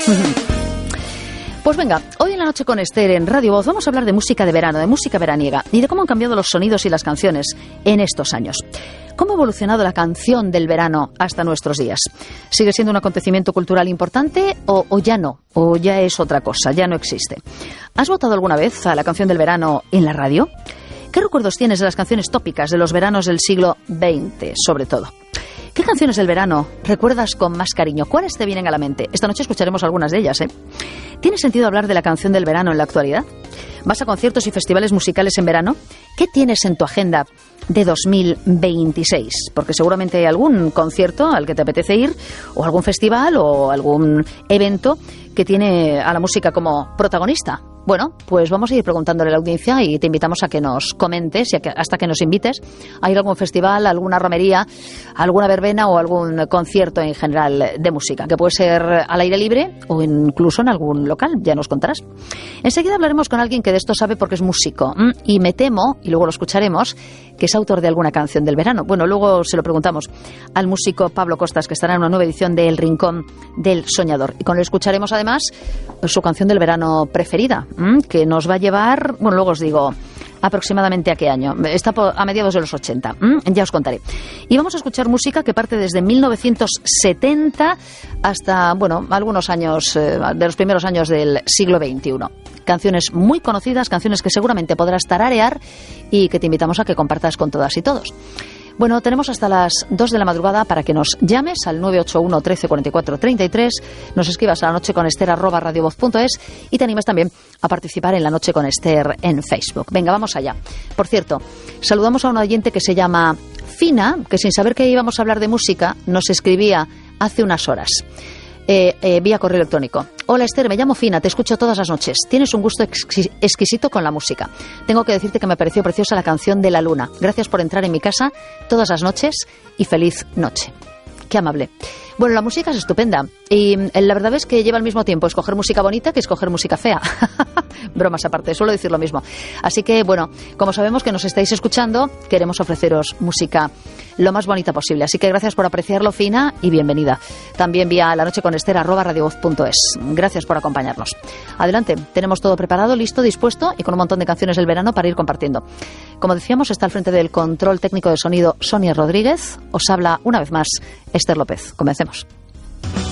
Pues venga, hoy en La Noche con Esther en Radio Voz vamos a hablar de música de verano, de música veraniega y de cómo han cambiado los sonidos y las canciones en estos años. ¿Cómo ha evolucionado la canción del verano hasta nuestros días? ¿Sigue siendo un acontecimiento cultural importante o ya no? ¿O ya es otra cosa? ¿Ya no existe? ¿Has votado alguna vez a la canción del verano en la radio? ¿Qué recuerdos tienes de las canciones tópicas de los veranos del siglo XX, sobre todo? ¿Qué canciones del verano recuerdas con más cariño? ¿Cuáles te vienen a la mente? Esta noche escucharemos algunas de ellas, ¿eh? ¿Tiene sentido hablar de la canción del verano en la actualidad? ¿Vas a conciertos y festivales musicales en verano? ¿Qué tienes en tu agenda de 2026? Porque seguramente hay algún concierto al que te apetece ir, o algún festival, o algún evento que tiene a la música como protagonista. Bueno, pues vamos a ir preguntándole a la audiencia y te invitamos a que nos comentes y hasta que nos invites a ir a algún festival, alguna romería, alguna verbena o algún concierto en general de música, que puede ser al aire libre o incluso en algún local, ya nos contarás. Enseguida hablaremos con alguien que de esto sabe porque es músico y me temo, y luego lo escucharemos, que es autor de alguna canción del verano. Bueno, luego se lo preguntamos al músico Pablo Costas, que estará en una nueva edición de El Rincón del Soñador. Y con él escucharemos además su canción del verano preferida, que nos va a llevar, bueno, luego os digo aproximadamente a qué año. Está a mediados de los 80. Ya os contaré. Y vamos a escuchar música que parte desde 1970 hasta, bueno, algunos años, de los primeros años del siglo XXI. Canciones muy conocidas, canciones que seguramente podrás tararear y que te invitamos a que compartas con todas y todos. Bueno, tenemos hasta las 2 de la madrugada para que nos llames al 981 13 44 33, nos escribas a lanocheconester@radiovoz.es y te animes también a participar en La Noche con Esther en Facebook. Venga, vamos allá. Por cierto, saludamos a un oyente que se llama Fina, que sin saber que íbamos a hablar de música, nos escribía hace unas horas. Vía correo electrónico. Hola Esther, me llamo Fina, te escucho todas las noches. Tienes un gusto exquisito con la música. Tengo que decirte que me pareció preciosa la canción de La Luna. Gracias por entrar en mi casa todas las noches y feliz noche. Qué amable. Bueno, la música es estupenda y la verdad es que lleva al mismo tiempo escoger música bonita que escoger música fea. Bromas aparte, suelo decir lo mismo. Así que, bueno, como sabemos que nos estáis escuchando, queremos ofreceros música lo más bonita posible. Así que gracias por apreciarlo, Fina, y bienvenida. También vía lanocheconester@radiovoz.es. Gracias por acompañarnos. Adelante, tenemos todo preparado, listo, dispuesto y con un montón de canciones del verano para ir compartiendo. Como decíamos, está al frente del control técnico de sonido Sonia Rodríguez. Os habla una vez más Esther López. Comencemos.